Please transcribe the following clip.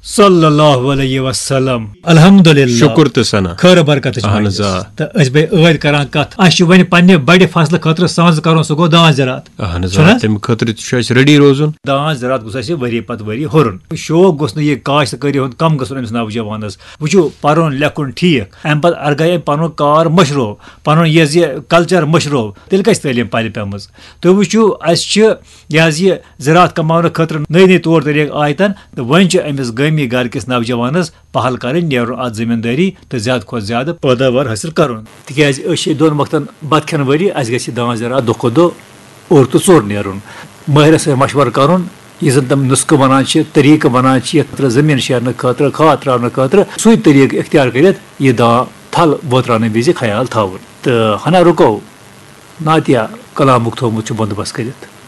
सल्लल्लाहु अलैहि वसल्लम अल्हम्दुलिल्लाह शुक्र तो सना खैर बरकत तो अस बे ऐद करान कत अस वन पन्ने बड़े फसल खतर सांज करो सो गो दान ज़रात तम खतर रेडी रोजन दान ज़रात गुस अस वरी पत वरी हुरन शौक गुस ये काश्तकारी हुंद कम गसन अमिस नौजवानस वुचो परुन लेखुन ठीक अम पत अगर पनुन कार मशरो पनुन ये कल्चर मशरो तेल कस तालीम पाल पेमज तो वुचो अस ये ज़रात कमाने खतर नई नई तौर तरीक आयतन तो वन अमिस गमी घर किस नौजवानस पहल कर नीर अत जिम्मेदारी तो ज्यादा खुद ज्यादा पैदावार हासिल कर तिज दोन वक्तन बत खन वरी अस ग दान ज़रात दो दो और तो चोर नीरुन महरस मशवर कर यह तम नुस्ख वन तरीक वन जमीन शेरने खतर खाद त्रा खतर सू तरीक इख्तियार कर यह दान थल वोत्रान विज ख्याल थवन तो हना रुको नातिया कलामुक थोमुत बंदोबस्त कर।